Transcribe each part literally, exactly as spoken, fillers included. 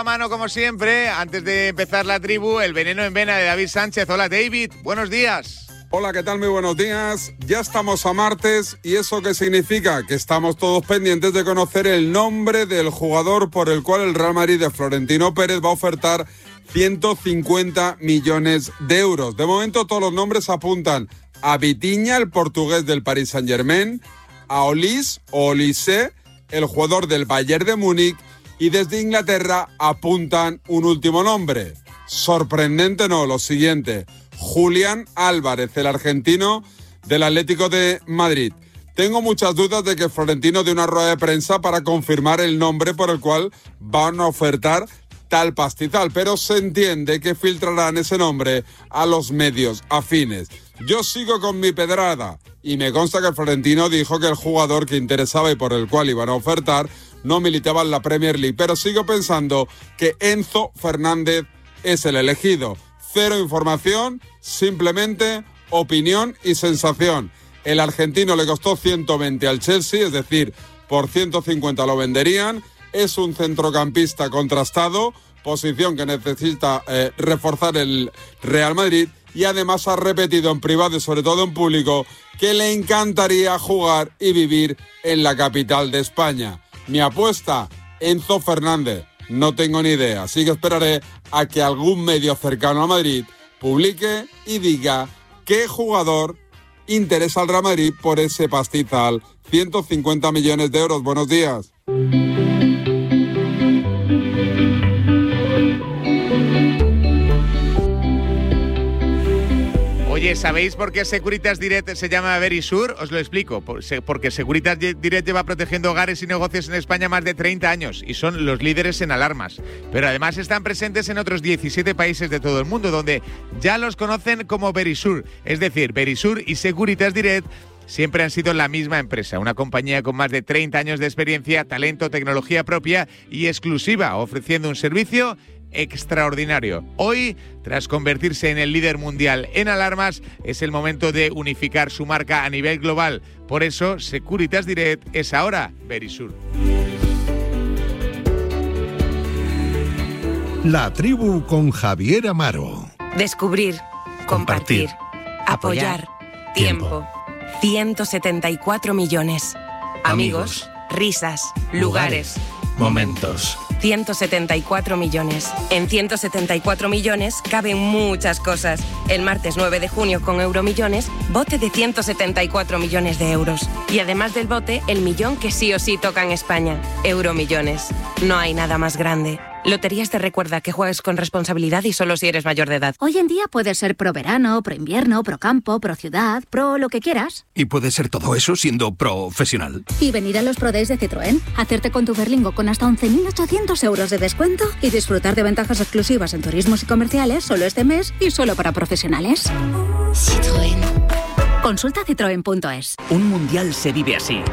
A mano como siempre, antes de empezar la tribu, el veneno en vena de David Sánchez. Hola David, buenos días. Hola, ¿qué tal? Muy buenos días. Ya estamos a martes, ¿y eso qué significa? Que estamos todos pendientes de conocer el nombre del jugador por el cual el Real Madrid de Florentino Pérez va a ofertar ciento cincuenta millones de euros. De momento todos los nombres apuntan a Vitinha, el portugués del Paris Saint-Germain, a Olise o Olise, el jugador del Bayern de Múnich, y desde Inglaterra apuntan un último nombre. Sorprendente no, lo siguiente: Julián Álvarez, el argentino del Atlético de Madrid. Tengo muchas dudas de que Florentino dé una rueda de prensa para confirmar el nombre por el cual van a ofertar tal pastizal, pero se entiende que filtrarán ese nombre a los medios afines. Yo sigo con mi pedrada y me consta que Florentino dijo que el jugador que interesaba y por el cual iban a ofertar no militaba en la Premier League, pero sigo pensando que Enzo Fernández es el elegido. Cero información, simplemente opinión y sensación. El argentino le costó ciento veinte al Chelsea, es decir, por ciento cincuenta lo venderían. Es un centrocampista contrastado, posición que necesita eh, reforzar el Real Madrid, y además ha repetido en privado y sobre todo en público que le encantaría jugar y vivir en la capital de España. Mi apuesta, Enzo Fernández. No tengo ni idea, así que esperaré a que algún medio cercano a Madrid publique y diga qué jugador interesa al Real Madrid por ese pastizal. ciento cincuenta millones de euros. Buenos días. Oye, ¿sabéis por qué Securitas Direct se llama Verisure? Os lo explico. Porque Securitas Direct lleva protegiendo hogares y negocios en España más de treinta años y son los líderes en alarmas. Pero además están presentes en otros diecisiete países de todo el mundo, donde ya los conocen como Verisure. Es decir, Verisure y Securitas Direct siempre han sido la misma empresa, una compañía con más de treinta años de experiencia, talento, tecnología propia y exclusiva, ofreciendo un servicio extraordinario. Hoy, tras convertirse en el líder mundial en alarmas, es el momento de unificar su marca a nivel global. Por eso, Securitas Direct es ahora Verisure. La tribu con Javier Amaro. Descubrir, compartir, apoyar, tiempo. ciento setenta y cuatro millones. Amigos, risas, lugares, momentos. ciento setenta y cuatro millones. En ciento setenta y cuatro millones caben muchas cosas. El martes nueve de junio con Euromillones, bote de ciento setenta y cuatro millones de euros. Y además del bote, el millón que sí o sí toca en España. Euromillones. No hay nada más grande. Loterías te recuerda que juegues con responsabilidad y solo si eres mayor de edad. Hoy en día puedes ser pro verano, pro invierno, pro campo, pro ciudad, pro lo que quieras. Y puedes ser todo eso siendo profesional. Y venir a los Pro Days de Citroën, hacerte con tu Berlingo con hasta once mil ochocientos euros de descuento y disfrutar de ventajas exclusivas en turismos y comerciales solo este mes y solo para profesionales. Citroën. Consulta citroen punto es. Un mundial se vive así.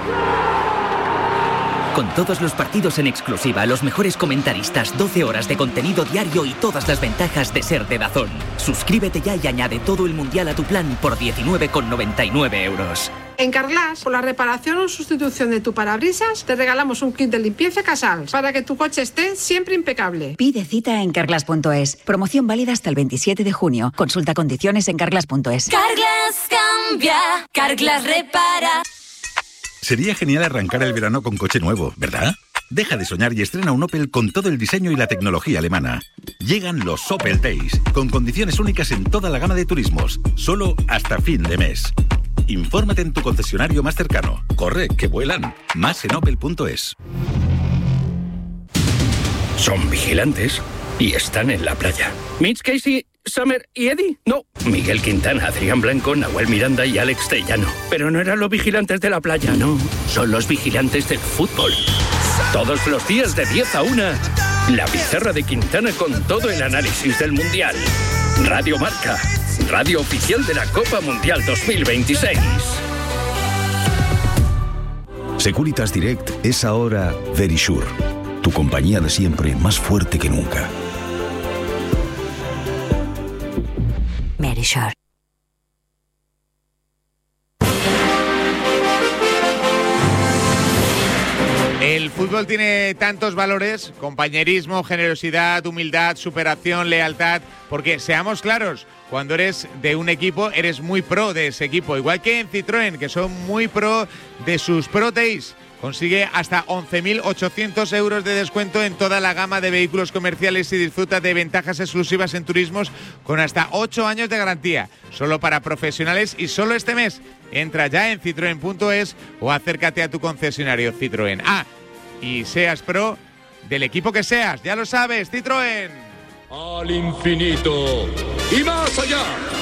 Con todos los partidos en exclusiva, los mejores comentaristas, doce horas de contenido diario y todas las ventajas de ser de DAZN. Suscríbete ya y añade todo el mundial a tu plan por diecinueve con noventa y nueve euros. En Carglass, por la reparación o sustitución de tu parabrisas, te regalamos un kit de limpieza Casals para que tu coche esté siempre impecable. Pide cita en carglass punto es. Promoción válida hasta el veintisiete de junio. Consulta condiciones en carglass punto es. Carglass cambia, Carglass repara. Sería genial arrancar el verano con coche nuevo, ¿verdad? Deja de soñar y estrena un Opel con todo el diseño y la tecnología alemana. Llegan los Opel Days, con condiciones únicas en toda la gama de turismos, solo hasta fin de mes. Infórmate en tu concesionario más cercano. Corre, que vuelan. Más en opel punto es. Son vigilantes y están en la playa. Mitch, Casey, Summer y Eddie. No, Miguel Quintana, Adrián Blanco, Nahuel Miranda y Alex Tellano. Pero no eran los vigilantes de la playa, no. Son los vigilantes del fútbol. Todos los días de diez a una, la pizarra de Quintana con todo el análisis del Mundial. Radio Marca, radio oficial de la Copa Mundial dos mil veintiséis. Securitas Direct es ahora Verisure, tu compañía de siempre más fuerte que nunca. Verisure. El fútbol tiene tantos valores: compañerismo, generosidad, humildad, superación, lealtad, porque seamos claros, cuando eres de un equipo, eres muy pro de ese equipo, igual que en Citroën, que son muy pro de sus Pro Days. Consigue hasta once mil ochocientos euros de descuento en toda la gama de vehículos comerciales y disfruta de ventajas exclusivas en turismos con hasta ocho años de garantía. Solo para profesionales y solo este mes. Entra ya en citroen punto es o acércate a tu concesionario Citroën. Ah, y seas pro del equipo que seas, ya lo sabes, Citroën. Al infinito y más allá.